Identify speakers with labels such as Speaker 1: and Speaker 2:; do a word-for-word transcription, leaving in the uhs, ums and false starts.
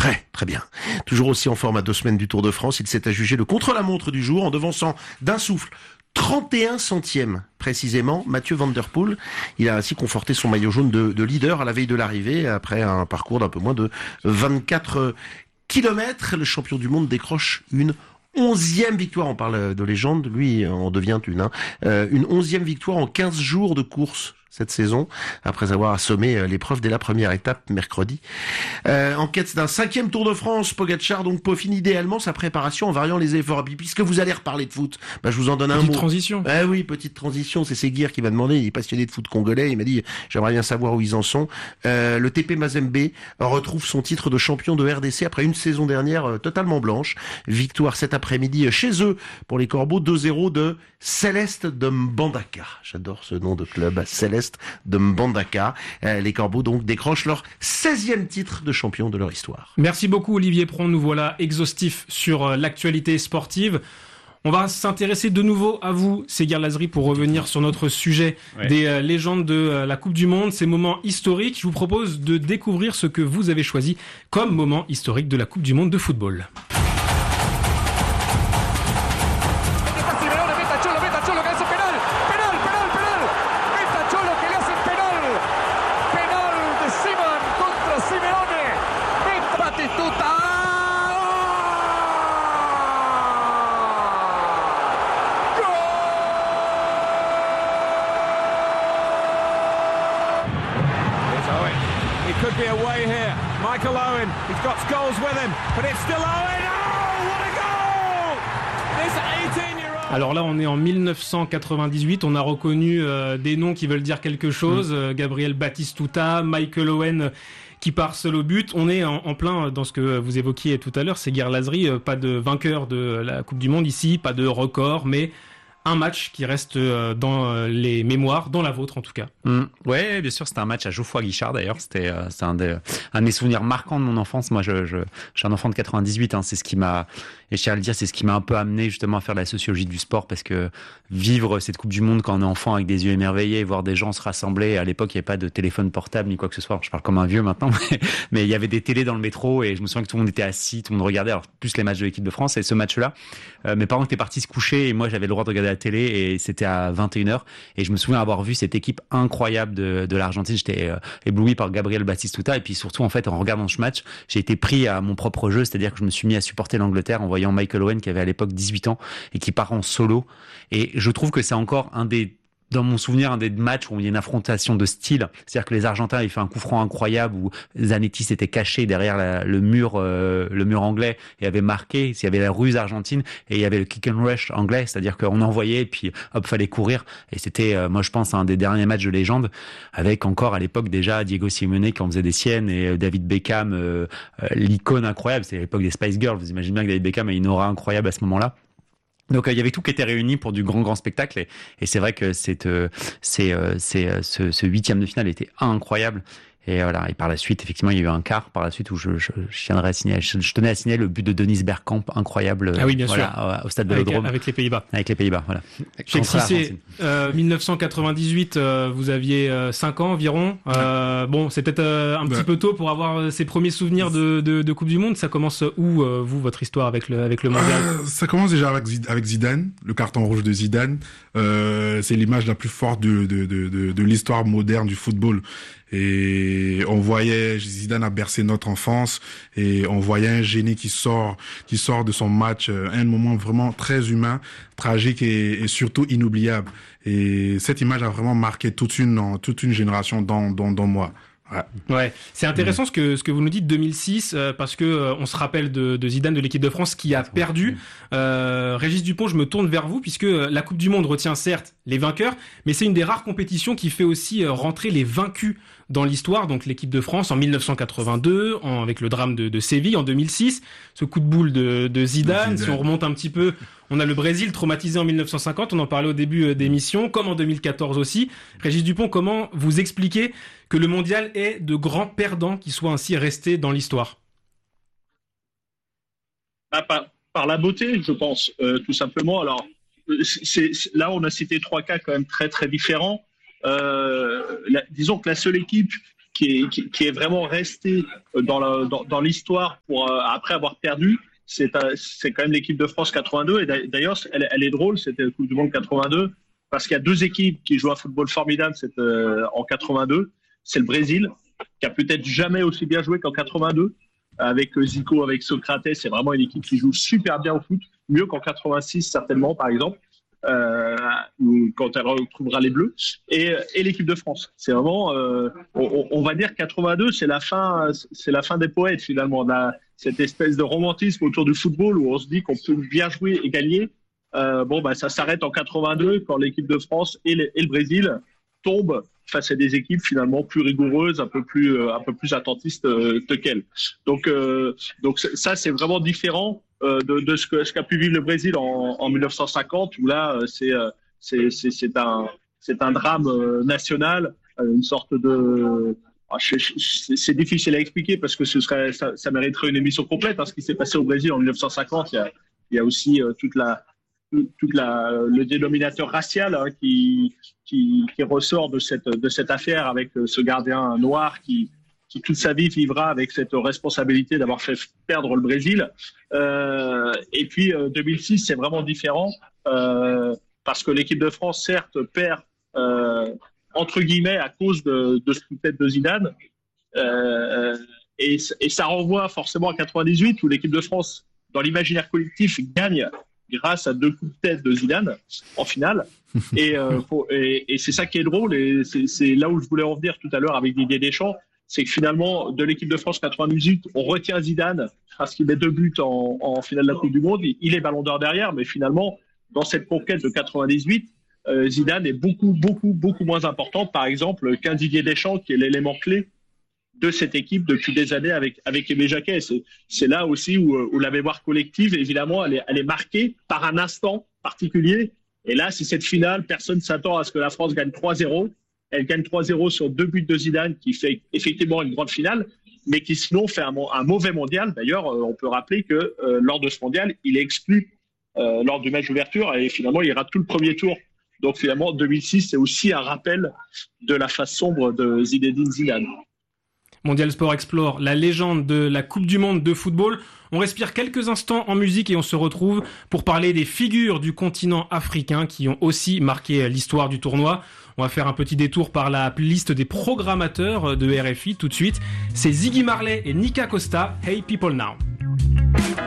Speaker 1: Très, très bien. Toujours aussi en forme à deux semaines du Tour de France, il s'est adjugé le contre-la-montre du jour en devançant d'un souffle trente et un centièmes précisément Mathieu Van Der Poel. Il a ainsi conforté son maillot jaune de, de leader à la veille de l'arrivée après un parcours d'un peu moins de vingt-quatre kilomètres. Le champion du monde décroche une onzième victoire. On parle de légende, lui en devient une. Hein. Euh, une onzième victoire en quinze jours de course cette saison, après avoir assommé l'épreuve dès la première étape mercredi. Euh, en quête d'un cinquième Tour de France, Pogacar donc peaufine idéalement sa préparation en variant les efforts. Puisque vous allez reparler de foot, bah, je vous en donne un mot.
Speaker 2: Petite transition.
Speaker 1: Ah oui, petite transition. C'est Seguir qui m'a demandé, il est passionné de foot congolais, il m'a dit, j'aimerais bien savoir où ils en sont. Euh, le T P Mazembe retrouve son titre de champion de R D C après une saison dernière euh, totalement blanche. Victoire cet après-midi chez eux pour les Corbeaux, deux zéro de Céleste de Mbandaka. J'adore ce nom de club, Céleste de Mbandaka. Euh, les Corbeaux donc décrochent leur seizième titre de champion de leur histoire.
Speaker 2: Merci beaucoup Olivier Pron, nous voilà exhaustifs sur euh, l'actualité sportive. On va s'intéresser de nouveau à vous, Seguir Lazri, pour revenir sur notre sujet ouais. des euh, légendes de euh, la Coupe du Monde, ces moments historiques. Je vous propose de découvrir ce que vous avez choisi comme moment historique de la Coupe du Monde de football.
Speaker 3: Could be away here. Michael Owen, he's got Scholes with him, but it's still Owen. Oh, what a goal! This eighteen-year-old.
Speaker 2: Alors là, on est en dix-neuf cent quatre-vingt-dix-huit. On a reconnu euh, des noms qui veulent dire quelque chose. Mmh. Euh, Gabriel Batistuta, Michael Owen euh, qui part seul au but. On est en, en plein dans ce que vous évoquiez tout à l'heure, Seguir Lazri. Euh, pas de vainqueur de la Coupe du Monde ici, pas de record, mais un match qui reste dans les mémoires, dans la vôtre en tout cas.
Speaker 4: Mmh. Ouais, bien sûr, c'était un match à Geoffroy-Guichard d'ailleurs. C'était, euh, c'est un des, un des souvenirs marquants de mon enfance. Moi, je, je, je suis un enfant de quatre-vingt-dix-huit. Hein, c'est ce qui m'a, et je tiens à le dire, c'est ce qui m'a un peu amené justement à faire de la sociologie du sport, parce que vivre cette Coupe du Monde quand on est enfant avec des yeux émerveillés, voir des gens se rassembler. À l'époque, il n'y avait pas de téléphone portable ni quoi que ce soit. Je parle comme un vieux maintenant, mais, mais il y avait des télés dans le métro et je me souviens que tout le monde était assis, tout le monde regardait. Alors plus les matchs de l'équipe de France et ce match-là, euh, mes parents étaient partis se coucher et moi j'avais le droit de regarder la télé. Et c'était à vingt et une heures et je me souviens avoir vu cette équipe incroyable de, de l'Argentine. J'étais euh, ébloui par Gabriel Batistuta et puis surtout en fait en regardant ce match j'ai été pris à mon propre jeu, c'est-à-dire que je me suis mis à supporter l'Angleterre en voyant Michael Owen qui avait à l'époque dix-huit ans et qui part en solo, et je trouve que c'est encore un des dans mon souvenir, un des matchs où il y a une affrontation de style. C'est-à-dire que les Argentins avaient fait un coup franc incroyable où Zanetti s'était caché derrière la, le mur, euh, le mur anglais et avait marqué. Il y avait la ruse argentine et il y avait le kick and rush anglais. C'est-à-dire qu'on envoyait et puis hop, fallait courir. Et c'était, euh, moi, je pense, un des derniers matchs de légende avec encore à l'époque déjà Diego Simeone qui en faisait des siennes et David Beckham, euh, euh, l'icône incroyable. C'est l'époque des Spice Girls. Vous imaginez bien que David Beckham a une aura incroyable à ce moment-là. Donc euh, il y avait tout qui était réuni pour du grand grand spectacle et, et c'est vrai que c'est euh, c'est euh, c'est euh, ce, ce huitième de finale était incroyable. Et voilà. Et par la suite, effectivement, il y a eu un quart par la suite où je, je, je tiendrai à signaler, je, je tenais à signaler le but de Dennis Bergkamp, incroyable.
Speaker 2: Ah oui, bien
Speaker 4: voilà,
Speaker 2: sûr.
Speaker 4: Au stade
Speaker 2: avec,
Speaker 4: Vélodrome.
Speaker 2: Avec les Pays-Bas.
Speaker 4: Avec les Pays-Bas, voilà.
Speaker 2: Cheikh Cissé, euh, dix-neuf cent quatre-vingt-dix-huit, euh, vous aviez euh, cinq ans environ. Euh, bon, c'est peut-être euh, un ouais. petit peu tôt pour avoir euh, ses premiers souvenirs de, de, de Coupe du Monde. Ça commence où, euh, vous, votre histoire avec le, avec le mondial?
Speaker 5: euh, Ça commence déjà avec, avec Zidane, le carton rouge de Zidane. Euh, c'est l'image la plus forte de, de, de, de, de l'histoire moderne du football. Et on voyait Zidane a bercé notre enfance et on voyait un génie qui sort, qui sort de son match, un moment vraiment très humain, tragique et, et surtout inoubliable. Et cette image a vraiment marqué toute une, toute une génération dans, dans, dans moi.
Speaker 2: Ouais. ouais, c'est intéressant mmh. ce que ce que vous nous dites deux mille six euh, parce que euh, on se rappelle de, de Zidane de l'équipe de France qui a perdu. Euh, Régis Dupont, je me tourne vers vous puisque la Coupe du Monde retient certes les vainqueurs, mais c'est une des rares compétitions qui fait aussi euh, rentrer les vaincus dans l'histoire. Donc l'équipe de France en dix-neuf cent quatre-vingt-deux, en, avec le drame de, de Séville en deux mille six, ce coup de boule de, de Zidane. Zidane. Si on remonte un petit peu, on a le Brésil traumatisé en dix-neuf cent cinquante. On en parlait au début d'émission, comme en deux mille quatorze aussi. Régis Dupont, comment vous expliquez que le mondial est de grands perdants qui soient ainsi restés dans l'histoire?
Speaker 6: Bah, par, par la beauté, je pense, euh, tout simplement. Alors, c'est, c'est, là, on a cité trois cas quand même très, très différents. Euh, la, disons que la seule équipe qui est, qui, qui est vraiment resté dans, la, dans, dans l'histoire pour euh, après avoir perdu, c'est, euh, c'est quand même l'équipe de France quatre-vingt-deux. Et d'ailleurs, elle, elle est drôle, c'était la Coupe du Monde quatre-vingt-deux, parce qu'il y a deux équipes qui jouent un football formidable c'est, euh, en quatre-vingt-deux. C'est le Brésil, qui a peut-être jamais aussi bien joué qu'en quatre-vingt-deux. Avec Zico, avec Socrates, c'est vraiment une équipe qui joue super bien au foot, mieux qu'en quatre-vingt-six certainement, par exemple. Euh, quand elle retrouvera les Bleus et, et l'équipe de France. C'est vraiment, euh, on, on va dire quatre-vingt-deux, c'est la fin, c'est la fin des poètes finalement. On a cette espèce de romantisme autour du football où on se dit qu'on peut bien jouer et gagner. Euh, bon, bah ça s'arrête en quatre-vingt-deux quand l'équipe de France et, les, et le Brésil tombent face à des équipes finalement plus rigoureuses, un peu plus, euh, un peu plus attentistes euh, que qu'elles. Donc, euh, donc ça c'est vraiment différent. De, de ce, que, ce qu'a pu vivre le Brésil en, en dix-neuf cent cinquante, où là, c'est, c'est, c'est, c'est, un, c'est un drame national, une sorte de... C'est difficile à expliquer parce que ce serait, ça, ça mériterait une émission complète. Hein, ce qui s'est passé au Brésil en dix-neuf cent cinquante, il y a, il y a aussi toute la, toute la, le dénominateur racial hein, qui, qui, qui ressort de cette, de cette affaire avec ce gardien noir qui... qui toute sa vie vivra avec cette responsabilité d'avoir fait perdre le Brésil. Euh, et puis euh, deux mille six, c'est vraiment différent euh, parce que l'équipe de France, certes, perd euh, entre guillemets à cause de, de ce coup de tête de Zidane. Euh, et, et ça renvoie forcément à quatre-vingt-dix-huit où l'équipe de France, dans l'imaginaire collectif, gagne grâce à deux coups de tête de Zidane en finale. Et, euh, pour, et, et c'est ça qui est drôle et c'est, c'est là où je voulais en venir tout à l'heure avec Didier Deschamps. C'est que finalement, de l'équipe de France quatre-vingt-dix-huit, on retient Zidane parce qu'il met deux buts en, en finale de la Coupe du Monde. Il est ballon d'or derrière, mais finalement, dans cette conquête de quatre-vingt-dix-huit, euh, Zidane est beaucoup, beaucoup, beaucoup moins important, par exemple, qu'un Didier Deschamps, qui est l'élément clé de cette équipe depuis des années avec, avec Aimé Jacquet. C'est, c'est là aussi où, où la mémoire collective, évidemment, elle est, elle est marquée par un instant particulier. Et là, c'est cette finale, personne ne s'attend à ce que la France gagne trois zéro. Elle gagne trois zéro sur deux buts de Zidane, qui fait effectivement une grande finale, mais qui sinon fait un, un mauvais mondial. D'ailleurs, euh, on peut rappeler que euh, lors de ce mondial, il est exclu euh, lors du match d'ouverture et finalement, il rate tout le premier tour. Donc finalement, deux mille six, c'est aussi un rappel de la face sombre de Zinedine Zidane.
Speaker 2: Mondial Sport Explore, la légende de la Coupe du Monde de football. On respire quelques instants en musique et on se retrouve pour parler des figures du continent africain qui ont aussi marqué l'histoire du tournoi. On va faire un petit détour par la liste des programmateurs de R F I tout de suite. C'est Ziggy Marley et Nika Costa, Hey People Now.